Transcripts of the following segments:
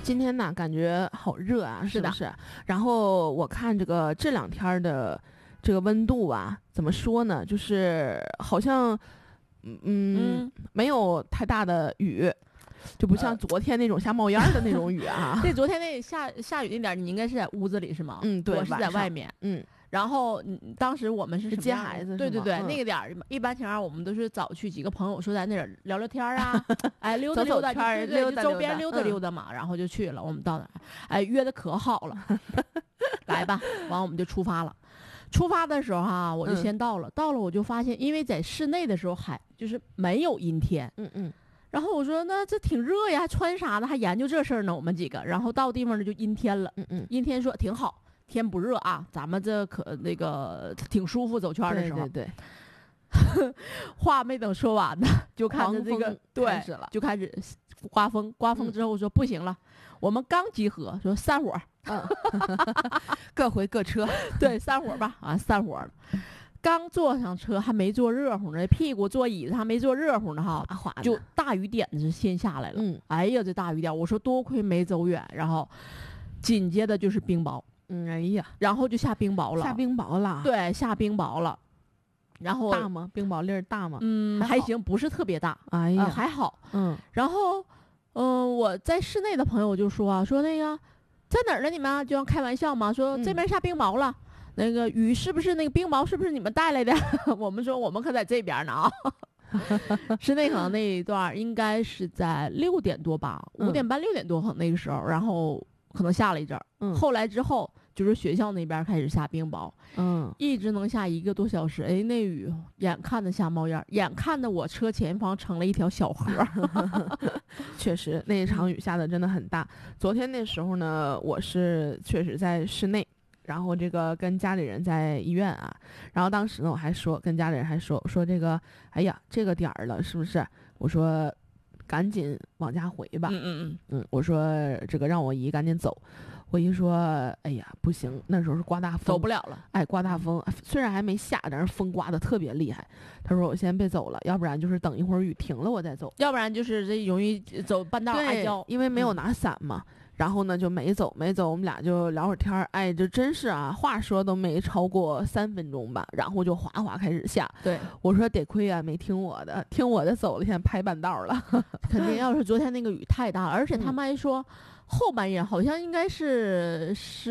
今天呢，感觉好热啊，是不是？然后我看这两天的这个温度啊，怎么说呢？就是好像没有太大的雨。就不像昨天那种下冒烟的那种雨啊。 对，昨天那下雨那点，你应该是在屋子里是吗？ 对， 我是在外面。然后当时我们是接孩子， 对，那个点儿一般情况下我们都是早去几个朋友说在那儿聊聊天啊，哎，溜达溜达，对，周边溜达溜达嘛，然后就去了。我们到哪儿，哎，约的可好了，来吧，完我们就出发了。出发的时候哈，我就先到了，到了我就发现，因为在室内的时候就是没有阴天，然后我说那这挺热呀，还穿啥呢？还研究这事儿呢，我们几个。然后到地方呢就阴天了，阴天说挺好，天不热啊，咱们这可那个挺舒服，走圈的时候。 对。 话没等说完呢，就看着这个对，就开始刮风。刮风之后说不行了，我们刚集合，说散伙， 各回各车。 对，散伙吧，啊，散伙了。刚坐上车还没坐热乎呢，屁股坐椅子还没坐热乎呢哈，就大雨点子先下来了。哎呀，这大雨点，我说多亏没走远，然后紧接着就是冰雹。 哎呀， 然后就下冰雹了。 下冰雹了。 对，下冰雹了。然后大吗？冰雹粒儿大吗？ 还行，不是特别大。 哎呀， 还好。然后我在室内的朋友就说说那个在哪儿呢？你们就要开玩笑嘛，说这边下冰雹了。那个雨是不是那个冰雹是不是你们带来的？我们说我们可在这边呢啊。室内可能那一段应该是在6点多吧，5点半6点多可能那个时候，然后可能下了一阵儿。后来之后就是学校那边开始下冰雹，一直能下1个多小时。哎，那雨眼看着下冒烟，眼看着我车前方成了一条小河。 确实，那一场雨下的真的很大。昨天那时候呢，我是确实在室内。然后这个跟家里人在医院啊，然后当时呢我还跟家里人还说这个，哎呀，这个点儿了是不是？我说赶紧往家回吧。我说这个让我姨赶紧走。我姨说，哎呀不行，那时候是刮大风， 走不了了。 哎，刮大风，虽然还没下，但是风刮得特别厉害。他说我先别走了，要不然就是等一会儿雨停了我再走， 要不然就是这容易走半道挨浇， 因为没有拿伞嘛。然后呢就没走，我们俩就聊会儿天儿。哎，这真是啊，话说都没超过3分钟吧，然后就哗哗开始下。 对， 我说得亏啊，没听我的，听我的走了，现在拍半道了。 肯定要是昨天那个雨太大了，而且他们还说后半夜好像应该是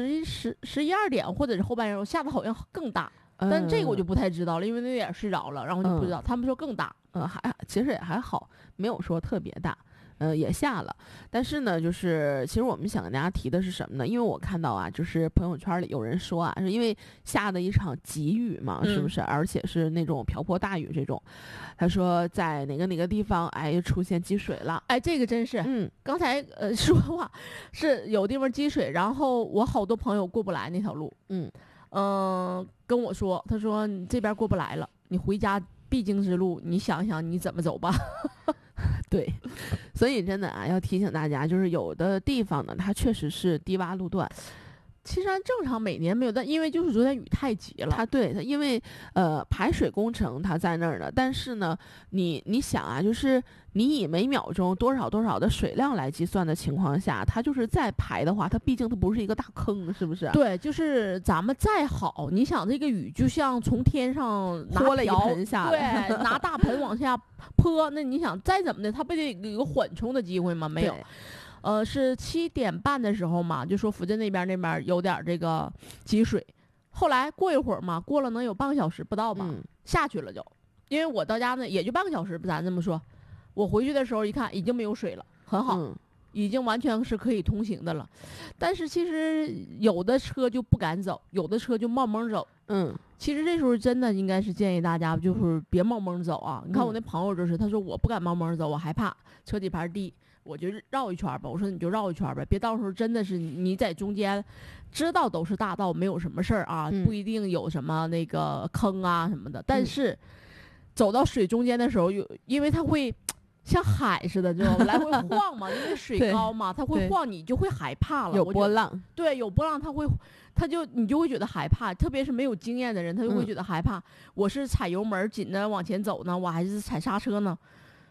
11、12点，或者是后半夜下的好像更大。但这个我就不太知道了，因为那点睡着了，然后就不知道。他们说更大， 其实也还好，没有说特别大。也下了，但是呢，就是其实我们想跟大家提的是什么呢？因为我看到啊，就是朋友圈里有人说啊，是因为下的一场急雨嘛，是不是？而且是那种瓢泼大雨这种。他说在哪个地方，哎，出现积水了。 哎，这个真是，刚才说话是有地方积水，然后我好多朋友过不来那条路，跟我说，他说你这边过不来了，你回家必经之路，你想想你怎么走吧。 对，所以真的啊，要提醒大家，就是有的地方呢，它确实是低洼路段。 其实按正常每年没有，但因为就是昨天雨太急了， 它因为排水工程它在那儿呢，但是呢，你想啊，就是你以每秒钟多少的水量来计算的情况下，它就是再排的话，它毕竟它不是一个大坑，是不是？ 对，就是咱们再好，你想这个雨就像从天上泼了一盆下来，对，拿大盆往下泼，那你想再怎么的，它不得有个缓冲的机会吗？没有。是7点半的时候嘛，就说福建那边有点这个积水，后来过一会儿嘛，过了能有半个小时不到吧，下去了就，因为我到家呢也就半个小时，咱这么说，我回去的时候一看已经没有水了，很好，已经完全是可以通行的了。但是其实有的车就不敢走，有的车就冒蒙走。其实这时候真的应该是建议大家就是别冒蒙走啊。你看我那朋友就是，他说我不敢冒蒙走，我害怕车底盘低。我就绕一圈吧，我说你就绕一圈呗，别到时候真的是你在中间，知道都是大道，没有什么事儿啊，不一定有什么那个坑啊什么的，但是走到水中间的时候，因为它会像海似的，就来回晃嘛，因为水高嘛，它会晃，你就会害怕了。 有波浪， 对，有波浪，你就会觉得害怕，特别是没有经验的人，他就会觉得害怕。我是踩油门紧着往前走呢，我还是踩刹车呢？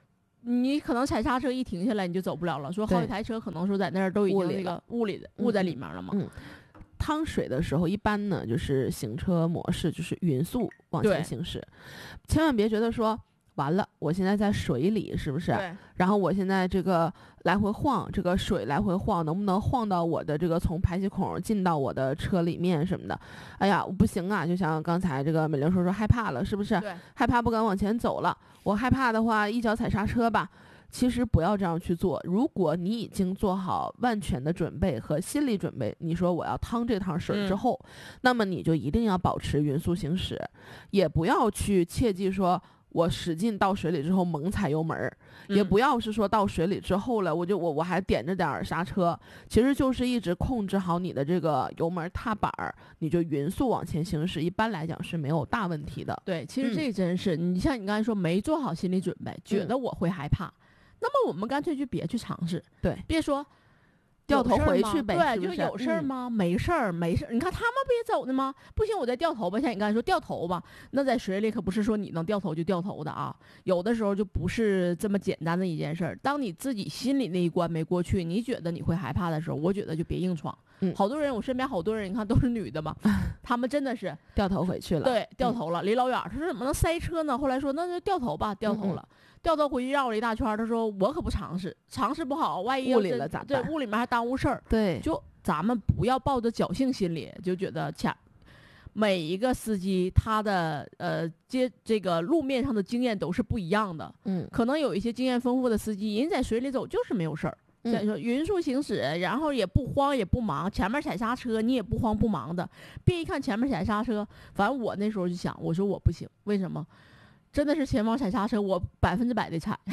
你可能踩刹车一停下来你就走不了了，说好几台车可能说在那儿都已经那个雾在里面了嘛。 趟水的时候一般呢就是行车模式就是匀速往前行驶，千万别觉得说完了我现在在水里是不是，然后我现在这个来回晃，这个水来回晃能不能晃到我的这个从排气孔进到我的车里面什么的，哎呀我不行啊，就像刚才这个美玲说害怕了是不是，害怕不敢往前走了，我害怕的话一脚踩刹车吧。其实不要这样去做，如果你已经做好万全的准备和心理准备，你说我要趟这趟水之后，那么你就一定要保持匀速行驶，也不要去切记说我使劲到水里之后猛踩油门，也不要是说到水里之后了我还点着点刹车，其实就是一直控制好你的这个油门踏板，你就匀速往前行驶，一般来讲是没有大问题的。 对，其实这真是你像你刚才说没做好心理准备，觉得我会害怕，那么我们干脆就别去尝试， 对， 别说掉头回去呗， 对，就是有事儿吗？没事儿，没事儿。你看他们不也走的吗？不行，我再掉头吧。像你刚才说掉头吧，那在水里可不是说你能掉头就掉头的啊，有的时候就不是这么简单的一件事儿。当你自己心里那一关没过去，你觉得你会害怕的时候，我觉得就别硬闯。好多人，我身边好多人，你看都是女的嘛，他们真的是掉头回去了， 对，掉头了，离老远。他说怎么能塞车呢？后来说那就掉头吧，掉头了。掉头回去绕了一大圈，他说我可不尝试不好，万一雾里了咋办？ 对，雾里面还耽误事儿。 对， 就咱们不要抱着侥幸心理，就觉得每一个司机他的这个路面上的经验都是不一样的。可能有一些经验丰富的司机，人在水里走就是没有事儿。所以说匀速行驶，然后也不慌也不忙，前面踩刹车你也不慌不忙的，别一看前面踩刹车，反正我那时候就想，我说我不行，为什么？真的是前方踩刹车，我100%的踩，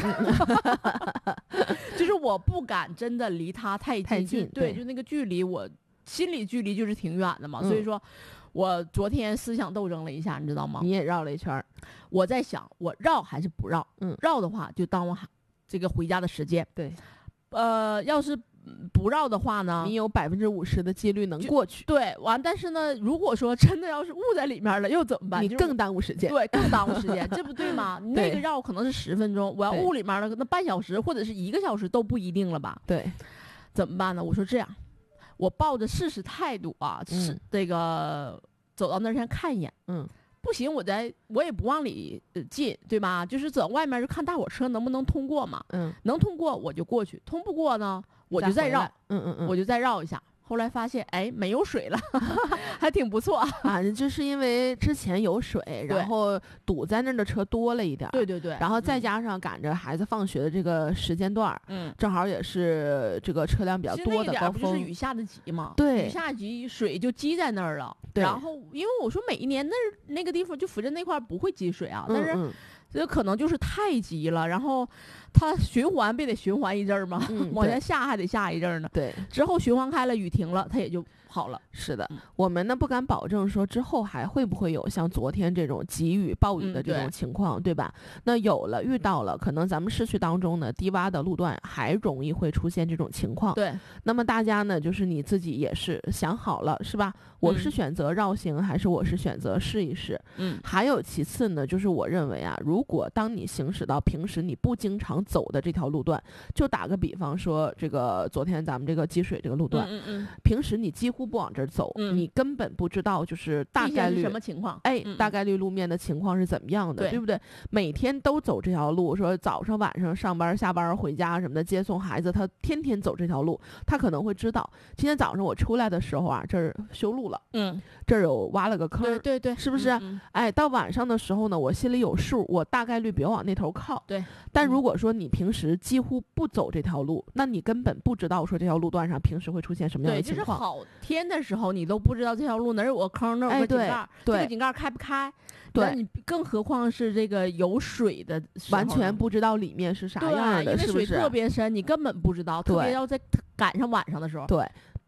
就是我不敢真的离他太近，对，就那个距离，我心理距离就是挺远的嘛，所以说，我昨天思想斗争了一下，你知道吗？ 你也绕了一圈， 我在想，我绕还是不绕？绕的话就耽误这个回家的时间， 对， 要是不绕的话呢， 你有50%的几率能过去。 对，但是呢，如果说真的要是雾在里面了，又怎么办？ 你更耽误时间。 对，更耽误时间，这不对吗？那个绕可能是10分钟，我要雾里面了，那半小时或者是1个小时都不一定了吧？ 对， 怎么办呢？我说这样，我抱着试试态度啊，是这个走到那儿先看一眼，不行，我也不往里进，对吧？就是在外面就看大火车能不能通过嘛。能通过我就过去，通不过呢我就再绕，我就再绕一下。后来发现，哎，没有水了，还挺不错啊。就是因为之前有水，然后堵在那儿的车多了一点， 对， 然后再加上赶着孩子放学的这个时间段，正好也是这个车辆比较多的高峰， 不就是雨下的急嘛？ 对， 雨下急，水就积在那儿了。然后，因为我说每一年那个地方就抚镇那块不会积水啊，但是这可能就是太急了，然后它循环得循环一阵儿嘛，往下下还得下一阵儿呢。 对， 之后循环开了，雨停了，它也就好了。 是的，我们呢不敢保证说之后还会不会有像昨天这种急雨暴雨的这种情况，对吧？那有了遇到了，可能咱们市区当中呢低洼的路段还容易会出现这种情况。 对， 那么大家呢就是你自己也是想好了是吧？我是选择绕行还是我是选择试一试？还有其次呢，就是我认为啊，如果当你行驶到平时你不经常走的这条路段，就打个比方说，这个昨天咱们这个积水这个路段，平时你几乎不往这儿走，你根本不知道就是大概率什么情况， 大概率路面的情况是怎么样的，对不对？每天都走这条路，说早上晚上上班下班回家什么的，接送孩子，他天天走这条路，他可能会知道，今天早上我出来的时候啊，这儿修路了，这儿有挖了个坑， 对， 是不是？到晚上的时候呢，我心里有数，我大概率别往那头靠。 对， 但如果说你平时几乎不走这条路，那你根本不知道说这条路段上平时会出现什么样的情况。 对，就是好天的时候，你都不知道这条路哪有个坑，哪有个井盖，这个井盖开不开。对，你更何况是这个有水的时候， 完全不知道里面是啥样的， 因为水特别深，你根本不知道。特别要在赶上晚上的时候， 对。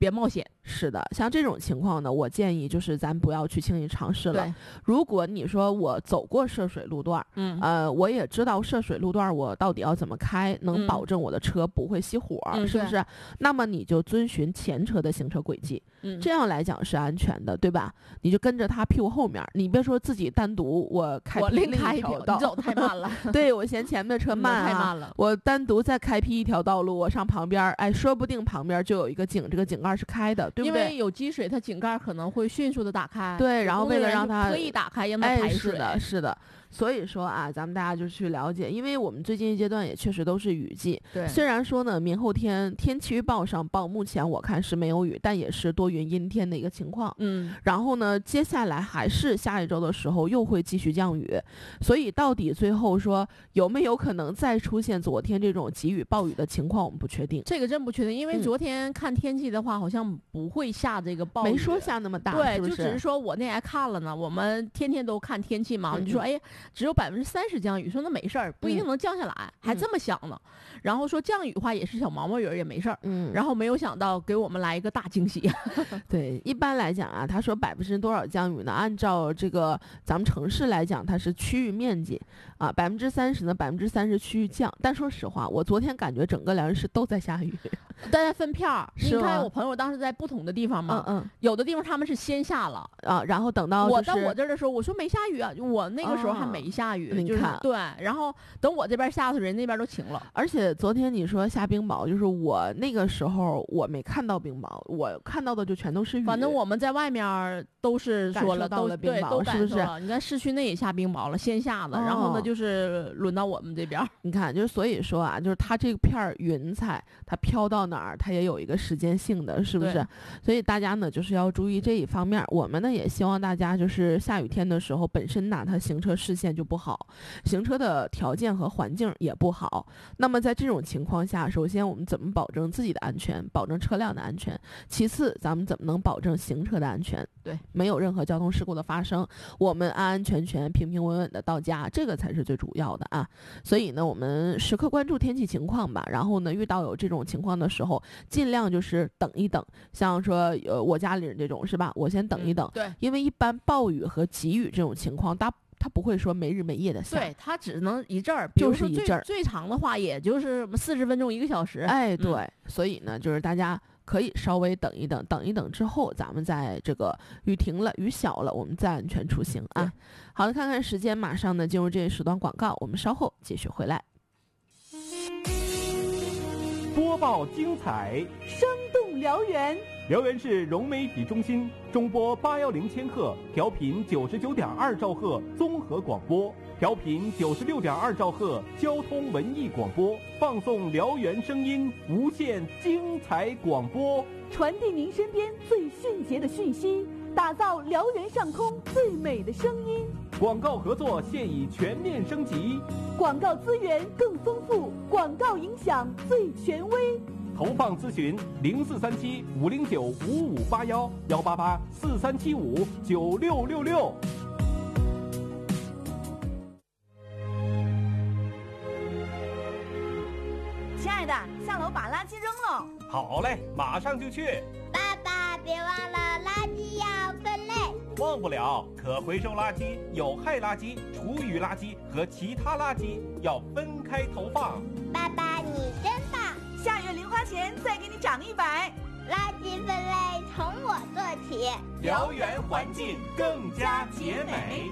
别冒险。 是的，像这种情况呢，我建议就是咱不要去轻易尝试了。如果你说我走过涉水路段，我也知道涉水路段我到底要怎么开，能保证我的车不会熄火，是不是？那么你就遵循前车的行车轨迹，这样来讲是安全的，对吧？你就跟着他屁股后面，你别说自己单独我另开一条道， 你走太慢了。 对，我嫌前面的车慢， 太慢了， 我单独再开辟一条道路，我上旁边，哎，说不定旁边就有一个井，这个井盖是开的，对不对？ 因为有积水，它井盖可能会迅速的打开。 对，然后为了让它特意打开，让它排水。 是的，是的。所以说啊，咱们大家就去了解，因为我们最近一阶段也确实都是雨季。 对， 虽然说呢，明后天天气预报上报目前我看是没有雨，但也是多云阴天的一个情况。然后呢，接下来还是下一周的时候又会继续降雨，所以到底最后说有没有可能再出现昨天这种急雨暴雨的情况，我们不确定。 这个真不确定，因为昨天看天气的话，好像不会下这个暴雨， 没说下那么大。 对， 是不是？ 就只是说我那还看了呢，我们天天都看天气嘛，你说哎呀，只有30%降雨，说那没事儿，不一定能降下来，还这么想呢。然后说降雨的话也是小毛毛雨也没事儿，然后没有想到给我们来一个大惊喜。 对，一般来讲啊，他说%多少降雨呢？按照这个咱们城市来讲，它是区域面积啊，30%呢，30%区域降。但说实话，我昨天感觉整个辽宁市都在下雨。 大家分片儿，你看我朋友当时在不同的地方嘛，有的地方他们是先下了啊，然后等到我到我这儿的时候，我说没下雨啊，我那个时候还没下雨， 你看， 对，然后等我这边下的时候，人那边都晴了。 而且昨天你说下冰雹，就是我那个时候我没看到冰雹，我看到的就全都是雨。 反正我们在外面都是说了， 到了冰雹，是不是？ 你看市区内也下冰雹了，先下的，然后呢就是轮到我们这边。 你看，就所以说啊，就是它这片云彩，它飘到哪儿，它也有一个时间性的，是不是？所以大家呢就是要注意这一方面。我们呢也希望大家就是下雨天的时候，本身呢它行车视线就不好，行车的条件和环境也不好。那么在这种情况下，首先我们怎么保证自己的安全，保证车辆的安全？其次，咱们怎么能保证行车的安全？ 对， 没有任何交通事故的发生，我们安安全全、平平稳稳的到家，这个才是最主要的啊。所以呢，我们时刻关注天气情况吧。然后呢，遇到有这种情况的时候，尽量就是等一等。像说我家里人这种是吧？我先等一等。 对， 因为一般暴雨和急雨这种情况，它不会说没日没夜的下， 对，它只能一阵儿， 就是一阵儿， 最长的话也就是40分钟1个小时。 哎，对，所以呢，就是大家可以稍微等一等，等一等之后，咱们在这个雨停了、雨小了，我们再安全出行啊。好的，看看时间，马上呢进入这一时段广告，我们稍后继续回来。 播报精彩， 生动辽源。 辽源市融媒体中心中波810千赫，调频99.2兆赫综合广播，调频96.2兆赫交通文艺广播，放送辽源声音，无限精彩广播， 传递您身边最迅捷的讯息，打造辽源上空最美的声音。 广告合作现已全面升级， 广告资源更丰富，广告影响最权威。 投放咨询0437-509-5581，188-4375-9666。 亲爱的，下楼把垃圾扔了。 好嘞，马上就去。 爸爸，别忘了垃圾要分类。 忘不了，可回收垃圾、有害垃圾、厨余垃圾和其他垃圾要分开投放。 爸爸，你真棒！ 下月零花钱再给你涨100。 垃圾分类从我做起， 辽源环境更加洁美。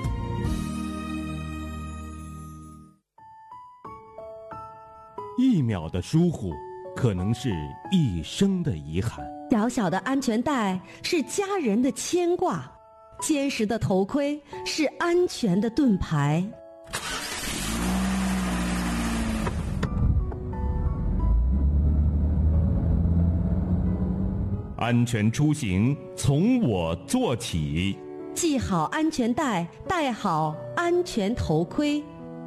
1秒的疏忽，可能是一生的遗憾。 小小的安全带是家人的牵挂，坚实的头盔是安全的盾牌。 安全出行从我做起， 系好安全带，戴好安全头盔。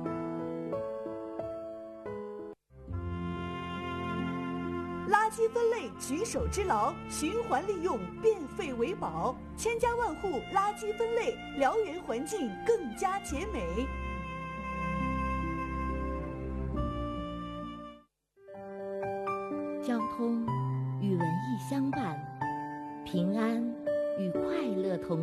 垃圾分类举手之劳，循环利用，变废为宝，千家万户垃圾分类，辽源环境更加洁美。 交通与文艺相伴，平安与快乐同